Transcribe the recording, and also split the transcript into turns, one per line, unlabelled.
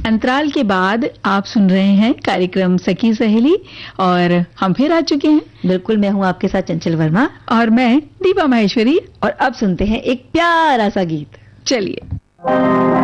अंतराल के बाद आप सुन रहे हैं कार्यक्रम सखी सहेली और हम फिर आ चुके हैं।
बिल्कुल, मैं हूँ आपके साथ चंचल वर्मा
और मैं दीपा माहेश्वरी।
और अब सुनते हैं एक प्यारा सा गीत।
चलिए।